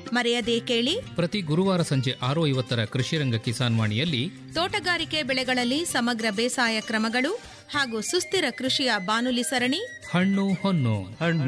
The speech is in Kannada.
ಮರೆಯದೇ ಕೇಳಿ ಪ್ರತಿ ಗುರುವಾರ ಸಂಜೆ 6:50 ಕೃಷಿರಂಗ ಕಿಸಾನ್ ವಾಣಿಯಲ್ಲಿ ತೋಟಗಾರಿಕೆ ಬೆಳೆಗಳಲ್ಲಿ ಸಮಗ್ರ ಬೇಸಾಯ ಕ್ರಮಗಳು ಹಾಗೂ ಸುಸ್ಥಿರ ಕೃಷಿಯ ಬಾನುಲಿ ಸರಣಿ ಹಣ್ಣು ಹೊನ್ನು.